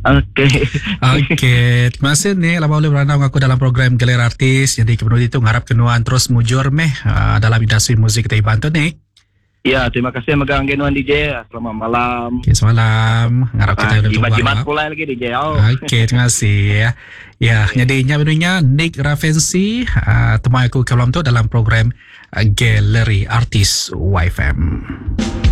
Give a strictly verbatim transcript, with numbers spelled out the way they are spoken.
Okey. Okey, terima kasih ni lama boleh beranang aku dalam program Galeri Artis. Jadi kemudian itu ngarap kenuan terus mujur meh uh, dalam industri musik kita bantu ni. Ya, terima kasih megang genuan D J. Selamat malam. Okey, semalam ngarap kita Ah, udah jimat-jimat pula lagi D J. Oh. Okey, terima kasih ya. Ya, jadi nya benunya Nick Ravensi uh, temui aku ke malam tu dalam program uh, Galeri Artis Y F M.